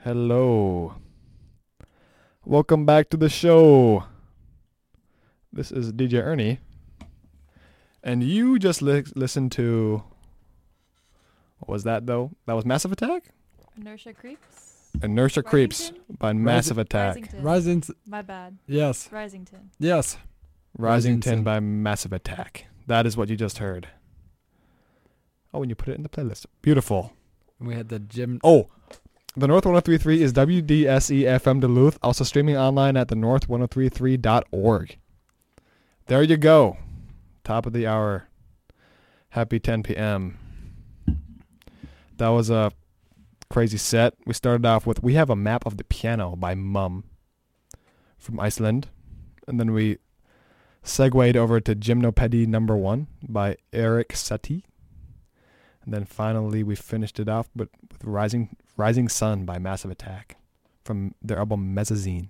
Hello. Welcome back to the show. This is DJ Ernie. And you just listened to... What was that, though? That was Massive Attack? Inertia Creeps. Inertia Creeps by Massive Attack. Risington. My bad. Yes. Risington. Yes. Risington by Massive Attack. That is what you just heard. Oh, and you put it in the playlist. Beautiful. We had the gym. Oh, the North 1033 is WDSE FM Duluth, also streaming online at the north1033.org. There you go. Top of the hour. Happy 10 p.m. That was a crazy set. We started off with We Have a Map of the Piano by Mum from Iceland. And then we segued over to Gymnopedie number 1 by Eric Satie. And then finally we finished it off with Rising Sun by Massive Attack from their album Mezzanine.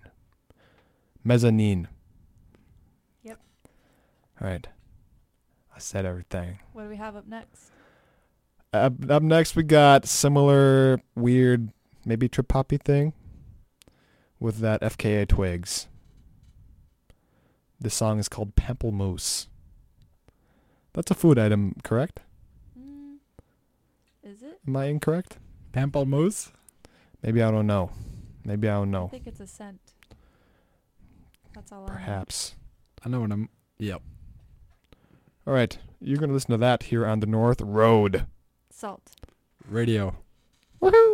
Yep. All right. I said everything. What do we have up next? Up next we got similar weird, maybe trip hoppy thing with that FKA Twigs. This song is called Pamplemousse. That's a food item, correct? Is it? Am I incorrect? Pamplemousse? Maybe I don't know. I think it's a scent. That's all Perhaps. I know what I'm... Yep. All right. You're going to listen to that here on the North Road. Salt. Radio. Woohoo!